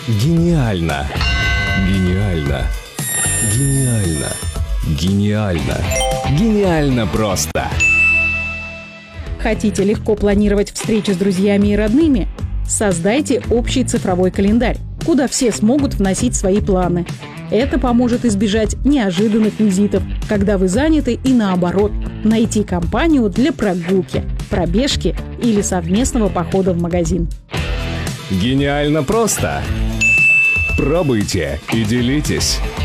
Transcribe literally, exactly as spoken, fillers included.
Гениально! Гениально! Гениально! Гениально! Гениально просто! Хотите легко планировать встречи с друзьями и родными? Создайте общий цифровой календарь, куда все смогут вносить свои планы. Это поможет избежать неожиданных визитов, когда вы заняты, и наоборот, найти компанию для прогулки, пробежки или совместного похода в магазин. Гениально просто! Пробуйте и делитесь!